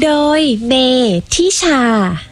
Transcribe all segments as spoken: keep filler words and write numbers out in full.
โดยเมทิชา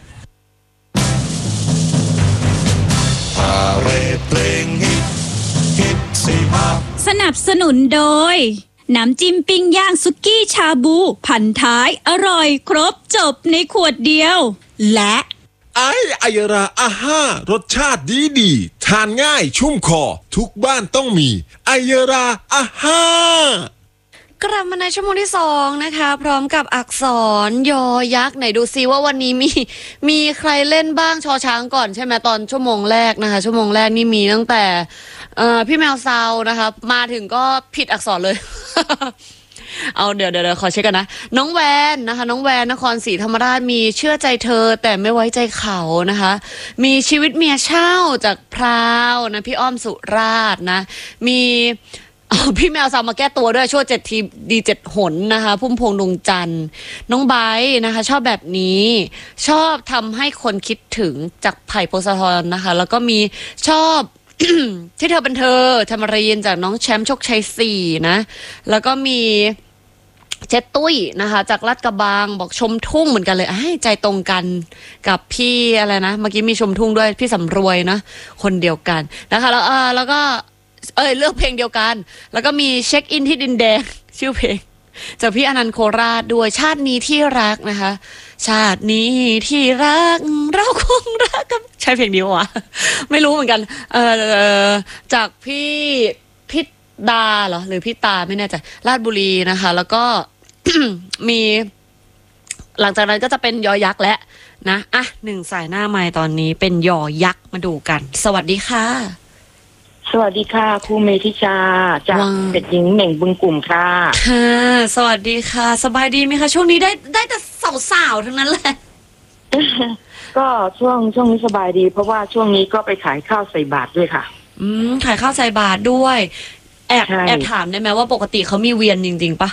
สนับสนุนโดยน้ำจิ้มปิ้งย่างสุกี้ชาบูพันท้ายอร่อยครบจบในขวดเดียวและไอไอยราอาห้ารสชาติดีดีทานง่ายชุ่มคอทุกบ้านต้องมีไอยราอาห้ากลับมาในชั่วโมงที่สองนะคะพร้อมกับอักษรยอยักษ์ไหนดูซิว่าวันนี้มีมีใครเล่นบ้างชอช้างก่อนใช่ไหมตอนชั่วโมงแรกนะคะชั่วโมงแรกนี่มีตั้งแต่เอ่อพี่แมวซาวนะคะมาถึงก็ผิดอักษรเลย เอาเดี๋ยวเดี๋ยวขอเช็คกันนะน้องแวนนะคะน้องแวนนครศรีธรรมราชมีเชื่อใจเธอแต่ไม่ไว้ใจเขานะคะมีชีวิตเมียเช่าจากพราวนะพี่อ้อมสุราษฎร์นะมีพี่แมวซาวมาแก้ตัวด้วยช่วยเจ็ดทีดีเจ็ดหนนะคะพุ่มพวงดวงจันทร์น้องไบร์ทนะคะชอบแบบนี้ชอบทำให้คนคิดถึงจากไผ่โพสทรนะคะแล้วก็มีชอบ ที่เธอเป็นเธอธรรมรีนจากน้องแชมป์โชคชัยสี่นะแล้วก็มีเจตุ้ยนะคะจากลาดกระบังบอกชมทุ่งเหมือนกันเลยใจตรงกันกับพี่อะไรนะเมื่อกี้มีชมทุ่งด้วยพี่สำรวยนะคนเดียวกันนะคะแล้วอ่าแล้วก็เอ้ยเลือกเพลงเดียวกันแล้วก็มีเช็คอินที่ดินแดงชื่อเพลงจากพี่อนันต์โคราชด้วยชาตินี้ที่รักนะคะชาตินี้ที่รักเราคงรักกันใช่เพลงนี้วะไม่รู้เหมือนกันเออจากพี่พิดาเหรอหรือพี่ตาไม่แน่ใจราชบุรีนะคะแล้วก็ มีหลังจากนั้นก็จะเป็นยอยักษ์แล้วนะอ่ะหนึ่งสายหน้าไมค์ตอนนี้เป็นยอยักษ์มาดูกันสวัสดีค่ะสวัสดีค่ะครูเมธิชาจากเด็กหญิงเหม่งบึงกลุ่มค่ะค่ะสวัสดีค่ะสบายดีไหมคะช่วงนี้ได้ได้แต่สาวๆทั้งนั้นแหละก็ช่วงช่วงนี้สบายดีเพราะว่าช่วงนี้ก็ไปขายข้าวใส่บาตรด้วยค่ะอืมขายข้าวใส่บาตรด้วยแอบแอบถามได้ไหมว่าปกติเขามีเวียนจริงๆปะ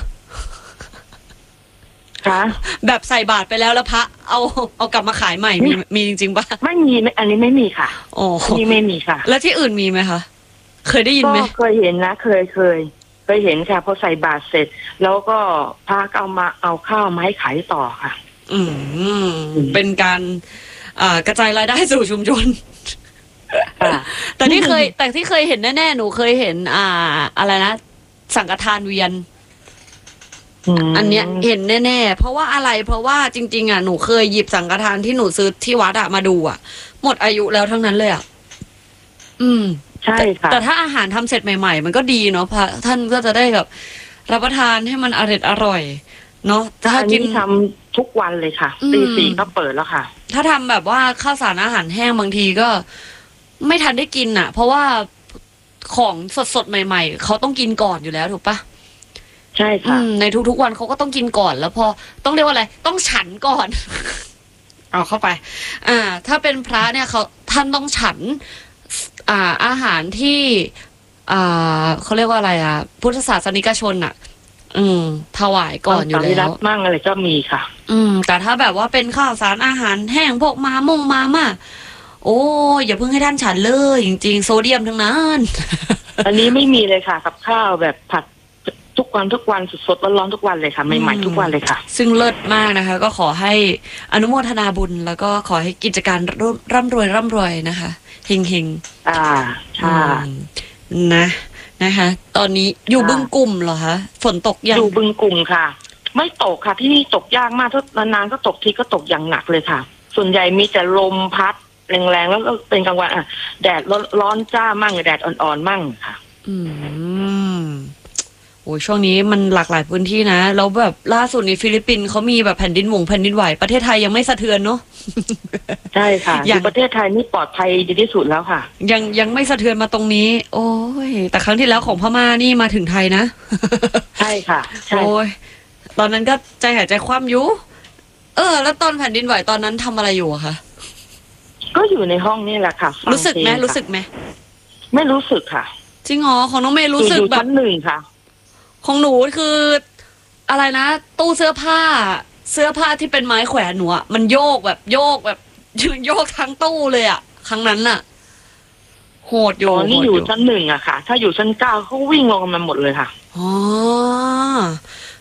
คะแบบใส่บาตรไปแล้วแล้วพระเอาเอากลับมาขายใหม่มีมีจริงๆปะไม่มีอันนี้ไม่มีค่ะอ๋อนี่ไม่มีค่ะแล้วที่อื่นมีไหมคะเคยได้ยินไหมก็เคยเห็นนะเคยเคยเคยเห็นค่ะพอใส่บาตรเสร็จแล้วก็พระเอามาเอาข้าวมาให้ขายต่อค่ะอืมเป็นการอ่ากระจายรายได้สู่ชุมชนแต่ที่เคยแต่ที่เคยเห็นแน่ๆหนูเคยเห็นอ่าอะไรนะสังฆทานเวียนอันเนี้ยเห็นแน่ๆเพราะว่าอะไรเพราะว่าจริงๆอ่ะหนูเคยหยิบสังฆทานที่หนูซื้อที่วัดอะมาดูอ่ะหมดอายุแล้วทั้งนั้นเลยอ่ะอืมใช่ค่ะแต่ถ้าอาหารทำเสร็จใหม่ๆมันก็ดีเนาะพระท่านก็จะได้แบบรับประทานให้มันอร่อยอร่อยเนาะถ้ากินทำทุกวันเลยค่ะตีสี่ก็เปิดแล้วค่ะถ้าทำแบบว่าข้าวสารอาหารแห้งบางทีก็ไม่ทันได้กินอ่ะเพราะว่าของสดๆใหม่ๆเขาต้องกินก่อนอยู่แล้วถูกปะใช่ค่ะในทุกๆวันเขาก็ต้องกินก่อนแล้วพอต้องเรียกว่าอะไรต้องฉันก่อน เอาเข้าไปอ่าถ้าเป็นพระเนี่ยเขาท่านต้องฉันอ่าอาหารที่อ่าเขาเรียกว่าอะไรอ่ะพุทธศาสนิกชนอ่ะอืมถวายก่อนอยู่แล้วมั่งอะไรก็มีค่ะอืมแต่ถ้าแบบว่าเป็นข้าวสารอาหารแห้งพวกมามงมาม่าโอ้อย่าเพิ่งให้ท่านฉันเลยจริงๆโซเดียมทั้งนั้นอันนี้ไม่มีเลยค่ะกับข้าวแบบผัดทุกวันทุกวันสดๆร้อนๆทุกวันเลยค่ะใหม่ๆทุกวันเลยค่ะซึ่งเลิศมากนะคะก็ขอให้อนุโมทนาบุญแล้วก็ขอให้กิจการร่ำรวยร่ำรวยนะคะเฮงเฮงอ่าใช่นะนะคะตอนนี้อยู่บึงกลุ่มเหรอคะฝนตกยังอยู่บึงกลุ่มค่ะไม่ตกค่ะที่นี่ตกยากมากถ้านานๆก็ตกทีก็ตกอย่างหนักเลยค่ะส่วนใหญ่มีแต่ลมพัดแรงๆแล้วก็เป็นกลางวันอ่ะแดดร้อนจ้ามั่งแดดอ่อนๆมั่งค่ะอืมโอ้ช่วงนี้มันหลากหลายพื้นที่นะแล้วแบบล่าสุดในฟิลิปปินส์เขามีแบบแผ่นดินหวงแผ่นดินไหวประเทศไทยยังไม่สะเทือนเนาะใช่ค่ะอย่างประเทศไทยนี่ปลอดภัยดีที่สุดแล้วค่ะยังยังไม่สะเทือนมาตรงนี้โอ้ยแต่ครั้งที่แล้วของพม่านี่มาถึงไทยนะใช่ค่ะโอ้ยตอนนั้นก็ใจหายใจคว่ำอยู่เออแล้วตอนแผ่นดินไหวตอนนั้นทำอะไรอยู่อะคะก็อยู่ในห้องนี่แหละค่ะรู้สึกไหมรู้สึกไหมไม่รู้สึกค่ะจริงอ๋อของน้องเมย์รู้สึกแบบชั้นหนึ่งค่ะของหนูคืออะไรนะตู้เสื้อผ้าเสื้อผ้าที่เป็นไม้แขวนหนูอะมันโยกแบบโยกแบบโยกทั้งตู้เลยอะครั้งนั้นอะโหดอยู่นี่อยู่ชั้นหนึ่งอะค่ะถ้าอยู่ชั้นเก้าเขาวิ่งลงมาหมดเลยค่ะอ๋อ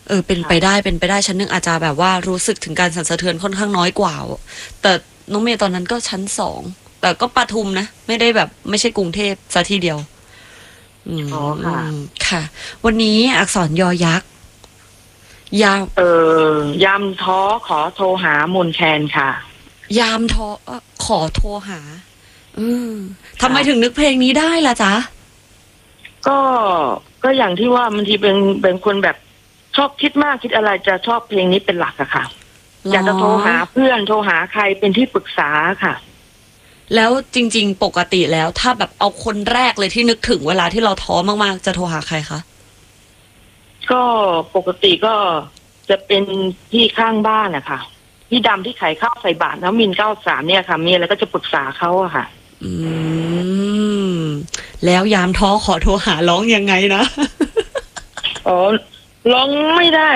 เออเป็นไปได้เป็นไปได้ชั้นหนึ่งอาจจะแบบว่ารู้สึกถึงการสั่นสะเทือนค่อนข้างน้อยกว่าแต่น้องเมย์ตอนนั้นก็ชั้นสองแต่ก็ปทุมนะไม่ได้แบบไม่ใช่กรุงเทพซะทีเดียวอ๋อค่ะค่ะวันนี้อักษรยอยักษ์ยามเออยามท้อขอโทรหามนแคนค่ะยามท้อขอโทรหาอืมทำไมถึงนึกเพลงนี้ได้ล่ะจ๊ะก็ก็อย่างที่ว่าบางทีเป็นเป็นคนแบบชอบคิดมากคิดอะไรจะชอบเพลงนี้เป็นหลักอะค่ะอยากจะโทรหาเพื่อนโทรหาใครเป็นที่ปรึกษาค่ะแล้วจริงๆปกติแล้วถ้าแบบเอาคนแรกเลยที่นึกถึงเวลาที่เราท้อมากๆจะโทรหาใครคะก็ปกติก็จะเป็นพี่ข้างบ้านอะค่ะพี่ดำที่ขายข้าวใส่บาตรน้ำมินเก้าสามเนี่ยค่ะมีอะไรก็จะปรึกษาเขาอะค่ะอืมแล้วยามท้อขอโทรหาร้องยังไงนะอ๋อร้องไม่ได้